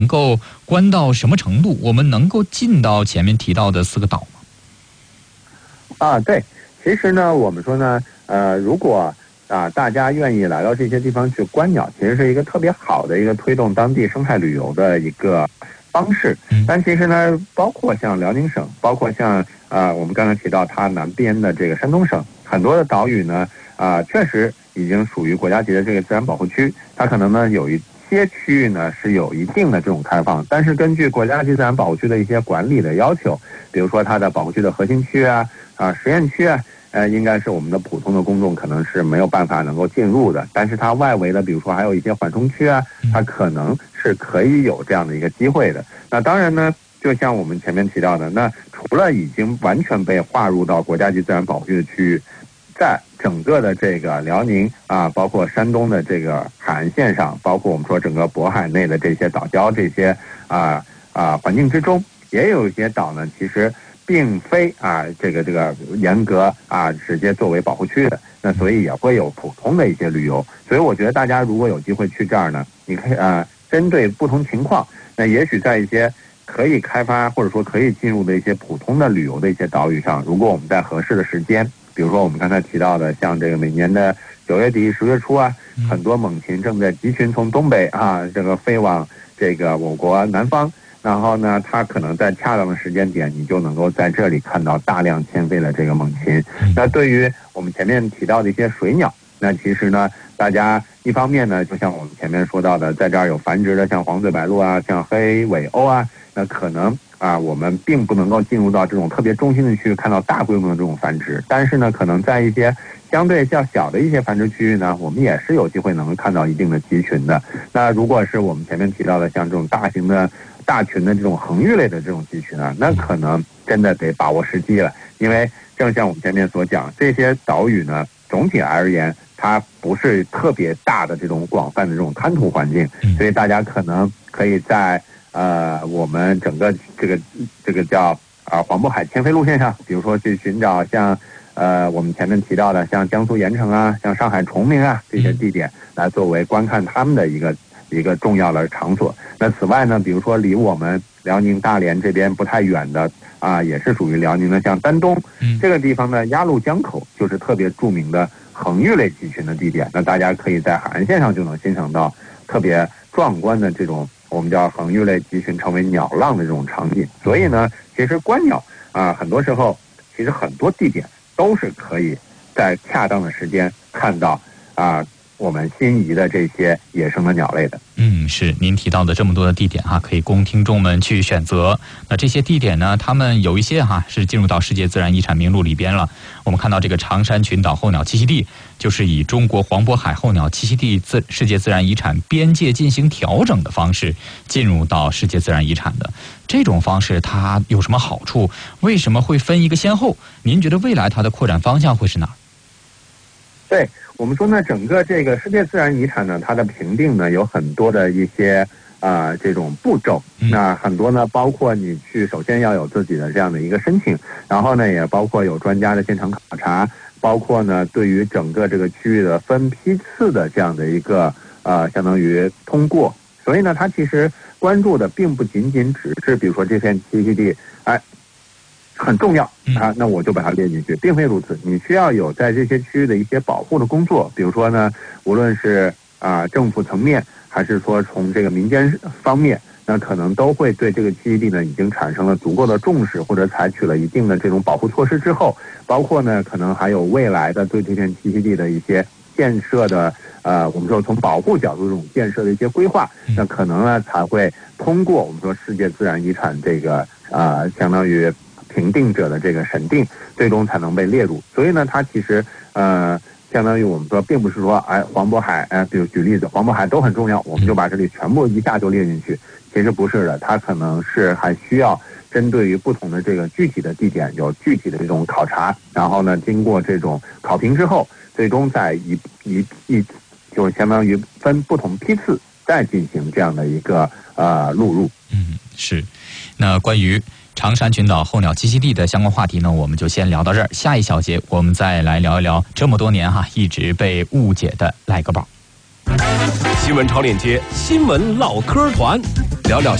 能够关到什么程度？我们能够进到前面提到的4个岛吗？ 对，其实呢，我们说呢，如果大家愿意来到这些地方去观鸟，其实是一个特别好的一个推动当地生态旅游的一个方式。但其实呢，包括像辽宁省，包括像我们刚才提到它南边的这个山东省，很多的岛屿呢，确实已经属于国家级的这个自然保护区，它可能呢有一些区域呢是有一定的这种开放，但是根据国家级自然保护区的一些管理的要求，比如说它的保护区的核心区实验区应该是我们的普通的公众可能是没有办法能够进入的，但是它外围的，比如说还有一些缓冲区它可能是可以有这样的一个机会的。那当然呢，就像我们前面提到的，那除了已经完全被划入到国家级自然保护区的区域，在整个的这个辽宁包括山东的这个海岸线上，包括我们说整个渤海内的这些岛礁这些环境之中，也有一些岛呢，其实并非这个严格直接作为保护区的，那所以也会有普通的一些旅游。所以我觉得大家如果有机会去这儿呢，你可以针对不同情况，那也许在一些可以开发或者说可以进入的一些普通的旅游的一些岛屿上，如果我们在合适的时间，比如说我们刚才提到的，像这个每年的9月底10月初很多猛禽正在集群从东北这个飞往这个我国南方，然后呢，它可能在恰当的时间点，你就能够在这里看到大量迁飞的这个猛禽。那对于我们前面提到的一些水鸟，那其实呢，大家一方面呢，就像我们前面说到的，在这儿有繁殖的，像黄嘴白鹭像黑尾鸥那可能我们并不能够进入到这种特别中心的区域看到大规模的这种繁殖，但是呢，可能在一些相对较小的一些繁殖区域呢，我们也是有机会能够看到一定的集群的。那如果是我们前面提到的像这种大型的大群的这种恒育类的这种集群那可能真的得把握时机了，因为正像我们前面所讲，这些岛屿呢，总体而言它不是特别大的这种广泛的这种滩涂环境，所以大家可能可以在我们整个这个叫黄渤海迁飞路线上，比如说去寻找像我们前面提到的像江苏盐城像上海崇明这些地点，来作为观看他们的一个重要的场所。那此外呢，比如说离我们辽宁大连这边不太远的也是属于辽宁的，像丹东这个地方呢，鸭绿江口就是特别著名的恒育类集群的地点。那大家可以在海岸线上就能欣赏到特别壮观的这种我们叫恒育类集群成为鸟浪的这种场景。所以呢，其实观鸟很多时候其实很多地点都是可以在恰当的时间看到我们心仪的这些野生的鸟类的。 是您提到的这么多的地点可以供听众们去选择。那这些地点呢，他们有一些是进入到世界自然遗产名录里边了。我们看到这个长山群岛候鸟栖息地，就是以中国黄渤海候鸟栖息地世界自然遗产边界进行调整的方式进入到世界自然遗产的。这种方式它有什么好处？为什么会分一个先后？您觉得未来它的扩展方向会是哪？ 对，我们说呢，整个这个世界自然遗产呢，它的评定呢有很多的一些这种步骤。那很多呢，包括你首先要有自己的这样的一个申请，然后呢，也包括有专家的现场考察，包括呢，对于整个这个区域的分批次的这样的一个相当于通过。所以呢，它其实关注的并不仅仅只是比如说这片栖息地很重要那我就把它列进去，并非如此。你需要有在这些区域的一些保护的工作，比如说呢，无论是政府层面，还是说从这个民间方面，那可能都会对这个栖息地呢已经产生了足够的重视，或者采取了一定的这种保护措施之后，包括呢可能还有未来的对这片栖息地的一些建设的我们说从保护角度这种建设的一些规划，那可能呢才会通过我们说世界自然遗产这个相当于评定者的这个审定，最终才能被列入。所以呢，它其实相当于我们说，并不是说黄渤海比如举例子，黄渤海都很重要，我们就把这里全部一下就列进去。其实不是的，它可能是还需要针对于不同的这个具体的地点有具体的这种考察，然后呢，经过这种考评之后，最终再就相当于分不同批次再进行这样的一个录入。 是。那关于长山群岛候鸟栖息地的相关话题呢，我们就先聊到这儿。下一小节我们再来聊一聊这么多年一直被误解的赖个宝。 新闻超链接，新闻唠嗑团。 聊聊